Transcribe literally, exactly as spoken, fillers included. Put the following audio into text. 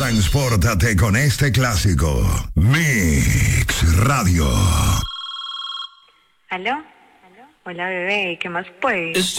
Transpórtate con este clásico. Mix Radio. ¿Aló? Hola, bebé, ¿qué más pues?